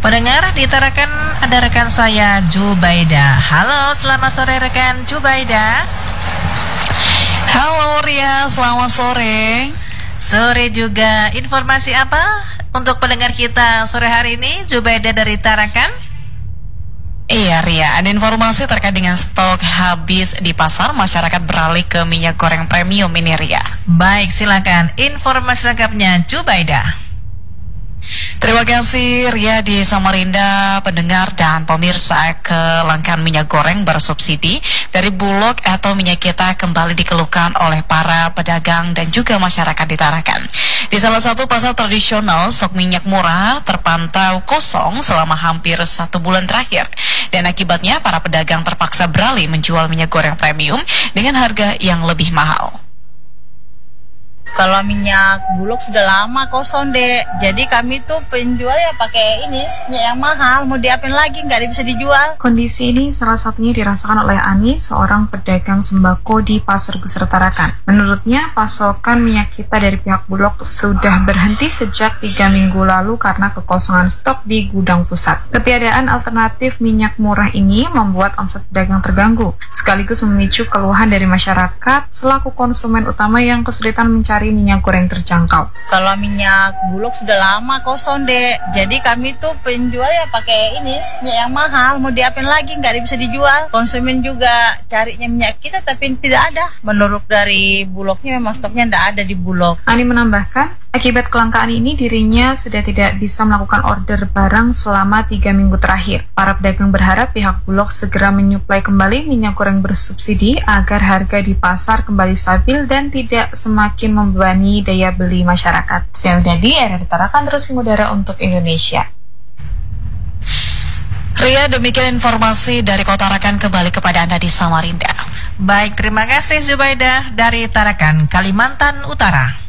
Pendengar, di Tarakan ada rekan saya Jubaida. Halo, selamat sore rekan Jubaida. Halo Ria, selamat sore. Sore juga. Informasi apa untuk pendengar kita sore hari ini, Jubaida dari Tarakan? Iya Ria, ada informasi terkait dengan stok habis di pasar, masyarakat beralih ke minyak goreng premium ini Ria. Baik, silakan informasi lengkapnya Jubaida. Terima kasih Ria di Samarinda, pendengar dan pemirsa. Kelangkaan minyak goreng bersubsidi dari Bulog atau minyak kita kembali dikeluhkan oleh para pedagang dan juga masyarakat di Tarakan. Di salah satu pasar tradisional, stok minyak murah terpantau kosong selama hampir 1 bulan terakhir. Dan akibatnya para pedagang terpaksa beralih menjual minyak goreng premium dengan harga yang lebih mahal. Kalau minyak bulog sudah lama kosong dek, jadi kami tuh penjual ya pakai ini minyak yang mahal, mau diapain lagi, nggak bisa dijual. Kondisi ini salah satunya dirasakan oleh Ani, seorang pedagang sembako di Pasar Besar Tarakan. Menurutnya, pasokan minyak kita dari pihak Bulog sudah berhenti sejak 3 minggu lalu karena kekosongan stok di gudang pusat. Ketiadaan alternatif minyak murah ini membuat omset pedagang terganggu, sekaligus memicu keluhan dari masyarakat selaku konsumen utama yang kesulitan mencari minyak goreng terjangkau. Kalau minyak bulog sudah lama kosong dek, jadi kami tuh penjual ya pakai ini minyak yang mahal, mau diapain lagi, nggak bisa dijual. Konsumen juga carinya minyak kita tapi tidak ada. Menurut dari bulognya memang stoknya tidak ada di bulog. Ani menambahkan, akibat kelangkaan ini dirinya sudah tidak bisa melakukan order barang selama 3 minggu terakhir. Para pedagang berharap pihak Bulog segera menyuplai kembali minyak goreng bersubsidi agar harga di pasar kembali stabil dan tidak semakin membebani daya beli masyarakat. Jadi, RRI Tarakan terus mengudara untuk Indonesia. Ria, demikian informasi dari Kota Tarakan, kembali kepada Anda di Samarinda. Baik, terima kasih Zubaida dari Tarakan, Kalimantan Utara.